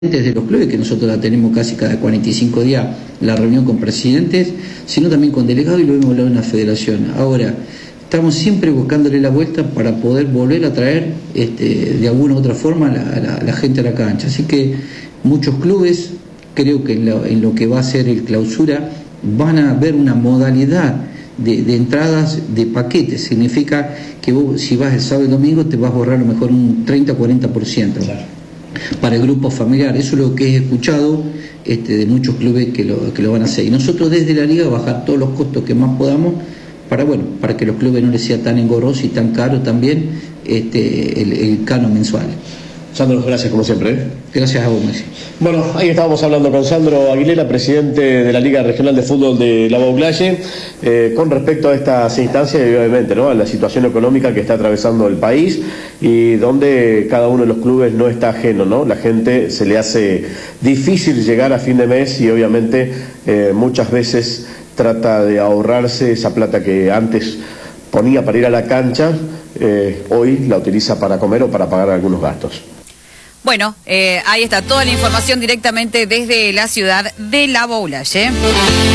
de los clubes, que nosotros la tenemos casi cada 45 días, la reunión con presidentes, sino también con delegados, y lo hemos hablado en la federación. Ahora, estamos siempre buscándole la vuelta para poder volver a traer de alguna u otra forma la gente a la cancha. Así que muchos clubes, creo que en lo que va a ser el clausura, van a ver una modalidad de entradas de paquetes. Significa que vos, si vas el sábado y el domingo, te vas a ahorrar a lo mejor un 30-40%. Claro. Para el grupo familiar. Eso es lo que he escuchado de muchos clubes que lo van a hacer. Y nosotros desde la liga bajar todos los costos que más podamos para que los clubes no les sea tan engorroso y tan caro también el canon mensual. Sandro, gracias como siempre. Gracias a vos, Messi. Bueno, ahí estábamos hablando con Sandro Aguilera, presidente de la Liga Regional de Fútbol de Lavauglalla, con respecto a estas instancias y obviamente, ¿no?, a la situación económica que está atravesando el país y donde cada uno de los clubes no está ajeno, ¿no? La gente se le hace difícil llegar a fin de mes y obviamente muchas veces trata de ahorrarse esa plata que antes ponía para ir a la cancha, hoy la utiliza para comer o para pagar algunos gastos. Bueno, ahí está toda la información directamente desde la ciudad de Lavauglalla.